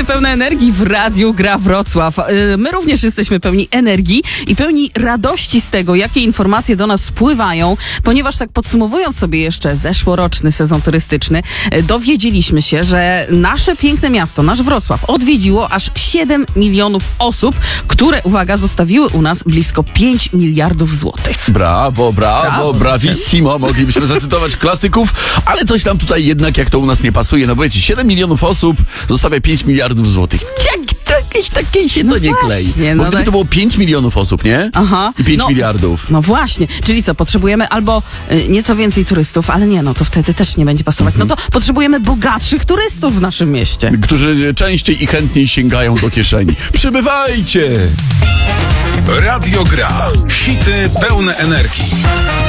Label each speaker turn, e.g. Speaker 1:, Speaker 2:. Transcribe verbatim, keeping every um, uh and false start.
Speaker 1: Hity pełne energii w Radiu Gra Wrocław. My również jesteśmy pełni energii i pełni radości z tego, jakie informacje do nas spływają, ponieważ tak podsumowując sobie jeszcze zeszłoroczny sezon turystyczny, dowiedzieliśmy się, że nasze piękne miasto, nasz Wrocław, odwiedziło aż siedem milionów osób, które, uwaga, zostawiły u nas blisko pięć miliardów złotych.
Speaker 2: Brawo, brawo,
Speaker 1: Brawo.
Speaker 2: brawissimo. Moglibyśmy zacytować klasyków, ale coś tam tutaj jednak jak to u nas nie pasuje. No bo wiecie, siedem milionów osób zostawia pięć miliardów złotych. Jak jakieś takie się
Speaker 1: No
Speaker 2: to nie
Speaker 1: właśnie,
Speaker 2: klei.
Speaker 1: no
Speaker 2: Bo gdyby
Speaker 1: tak.
Speaker 2: to było pięć milionów osób, nie?
Speaker 1: Aha.
Speaker 2: I pięć
Speaker 1: No.
Speaker 2: miliardów.
Speaker 1: No właśnie, czyli co, potrzebujemy albo y, nieco więcej turystów, ale nie, no to wtedy też nie będzie pasować. No to potrzebujemy bogatszych turystów w naszym mieście.
Speaker 2: Którzy częściej i chętniej sięgają do kieszeni. Przybywajcie!
Speaker 3: Radio Gra. Hity pełne energii.